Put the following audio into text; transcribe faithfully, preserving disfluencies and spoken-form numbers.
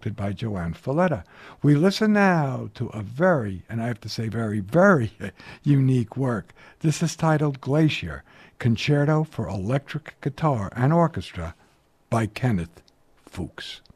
conducted by Joanne Falletta. We listen now to a very, and I have to say very, very unique work. This is titled Glacier, Concerto for Electric Guitar and Orchestra by Kenneth Fuchs.